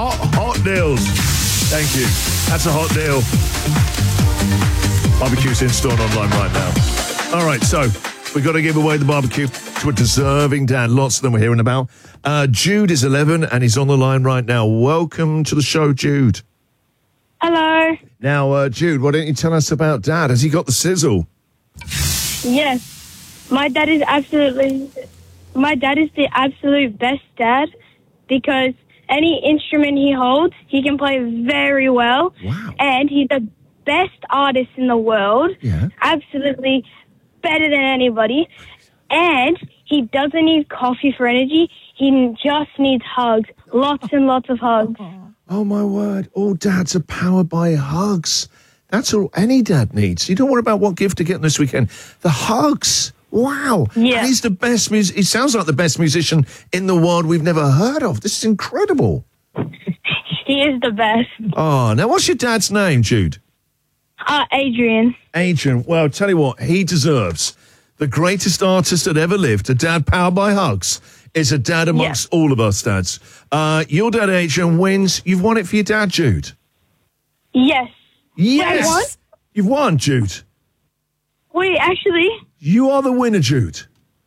Hot deals. Thank you. That's a hot deal. Barbecue's installed online right now. All right, so we've got to give away the barbecue to a deserving dad. Lots of them we're hearing about. Jude is 11 and he's on the line right now. Welcome to the show, Jude. Hello. Now, Jude, why don't you tell us about Dad? Has he got the sizzle? Yes. My dad is the absolute best dad because any instrument he holds, he can play very well. Wow. And he's the best artist in the world. Yeah. Absolutely better than anybody. And he doesn't need coffee for energy. He just needs hugs. Lots and lots of hugs. Oh, my word. All dads are powered by hugs. That's all any dad needs. You don't worry about what gift to get this weekend. The hugs. Wow. Yeah. And he's the best he sounds like the best musician in the world we've never heard of. This is incredible. He is the best. Oh, now what's your dad's name, Jude? Adrian. Adrian. Well, tell you what, he deserves the greatest artist that ever lived. A dad powered by hugs is a dad amongst all of us dads. Your dad, Adrian, wins. You've won it for your dad, Jude. Yes. Yes. I won? You've won, Jude. Wait, actually. You are the winner, Jude.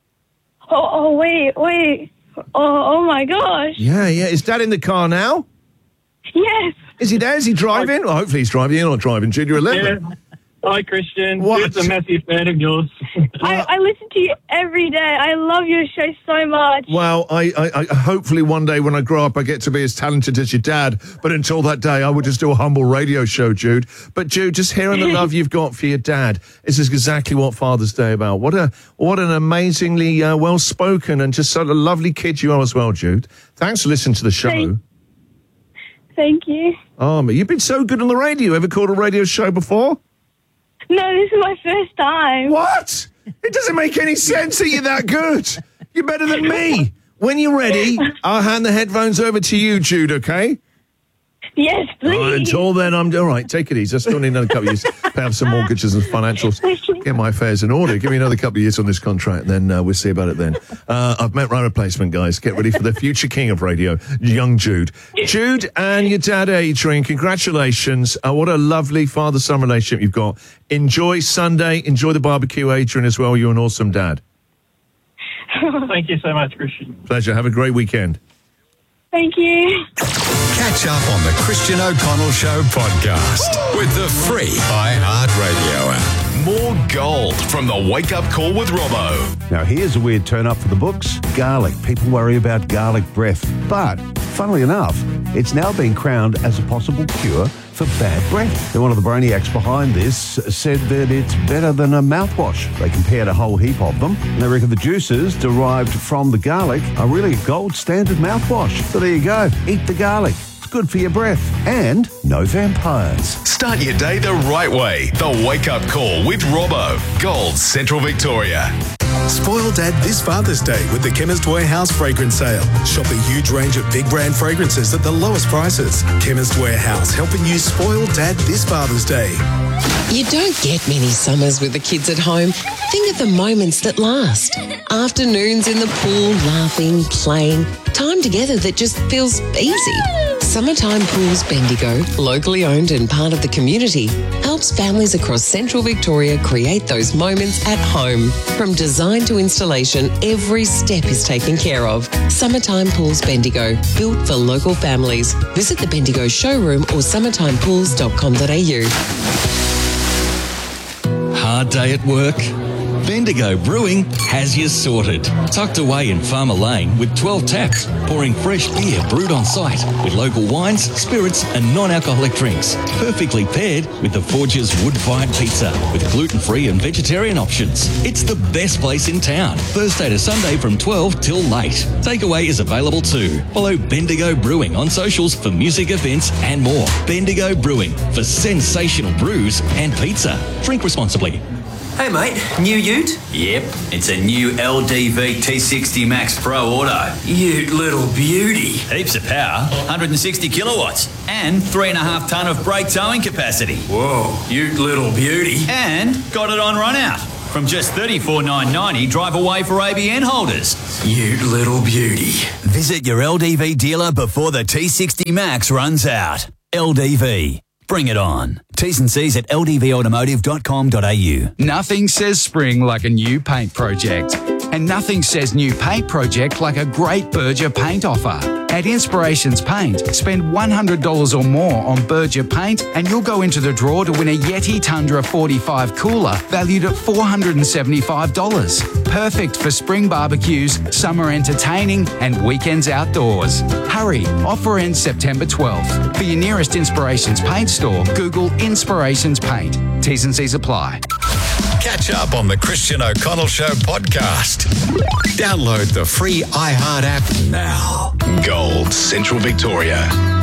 Wait. Oh, my gosh. Yeah. Is Dad in the car now? Yes. Is he there? Is he driving? Well, hopefully he's driving. You're not driving, Jude. You're 11. Yeah. Hi, Christian. What? Jude's a massive fan of yours. I listen to you every day. I love your show so much. Well, I hopefully one day when I grow up I get to be as talented as your dad. But until that day, I will just do a humble radio show, Jude. But Jude, just hearing the love you've got for your dad, this is exactly what Father's Day about. What an amazingly well-spoken and just sort of lovely kid you are as well, Jude. Thanks for listening to the show. Thank you. Oh, but you've been so good on the radio. Ever called a radio show before? No, this is my first time. What? It doesn't make any sense that you're that good. You're better than me. When you're ready, I'll hand the headphones over to you, Jude, okay? Yes, please. Until then, I'm all right. Take it easy. I still need another couple of years. Pay off some mortgages and financials. Get my affairs in order. Give me another couple of years on this contract, then we'll see about it then. I've met my replacement, guys. Get ready for the future king of radio, young Jude. Jude and your dad, Adrian, congratulations. What a lovely father-son relationship you've got. Enjoy Sunday. Enjoy the barbecue, Adrian, as well. You're an awesome dad. Thank you so much, Christian. Pleasure. Have a great weekend. Thank you. Catch up on the Christian O'Connell Show podcast with the free iHeartRadio app. More gold from the Wake Up Call with Robbo. Now, here's a weird turn up for the books. Garlic. People worry about garlic breath. But, funnily enough, it's now been crowned as a possible cure for bad breath. Now, one of the brainiacs behind this said that it's better than a mouthwash. They compared a whole heap of them, and they reckon the juices derived from the garlic are really a gold standard mouthwash. So there you go. Eat the garlic. It's good for your breath. And no vampires. Start your day the right way. The Wake Up Call with Robbo. Gold, Central Victoria. Spoil Dad this Father's Day with the Chemist Warehouse fragrance sale. Shop a huge range of big brand fragrances at the lowest prices. Chemist Warehouse, helping you spoil Dad this Father's Day. You don't get many summers with the kids at home. Think of the moments that last. Afternoons in the pool, laughing, playing. Time together that just feels easy. Summertime Pools Bendigo, locally owned and part of the community, helps families across Central Victoria create those moments at home. From design to installation, every step is taken care of. Summertime Pools Bendigo, built for local families. Visit the Bendigo showroom or summertimepools.com.au. Hard day at work? Bendigo Brewing has you sorted. Tucked away in Farmer Lane with 12 taps, pouring fresh beer brewed on site with local wines, spirits and non-alcoholic drinks. Perfectly paired with the Forge's wood-fired pizza with gluten-free and vegetarian options. It's the best place in town. Thursday to Sunday from 12 till late. Takeaway is available too. Follow Bendigo Brewing on socials for music events and more. Bendigo Brewing for sensational brews and pizza. Drink responsibly. Hey mate, new ute? Yep, it's a new LDV T60 Max Pro Auto. Ute little beauty. Heaps of power, 160 kilowatts, and 3.5 tonne of brake towing capacity. Whoa, ute little beauty. And got it on run out. From just $34,990 drive away for ABN holders. Ute little beauty. Visit your LDV dealer before the T60 Max runs out. LDV. Bring it on. T's and C's at ldvautomotive.com.au. Nothing says spring like a new paint project. And nothing says new paint project like a great Berger paint offer. At Inspirations Paint, spend $100 or more on Berger paint and you'll go into the draw to win a Yeti Tundra 45 cooler valued at $475. Perfect for spring barbecues, summer entertaining and weekends outdoors. Hurry, offer ends September 12th. For your nearest Inspirations Paint store, Google Inspirations Paint. T's and C's apply. Catch up on the Christian O'Connell Show podcast. Download the free iHeart app now. Gold, Central Victoria.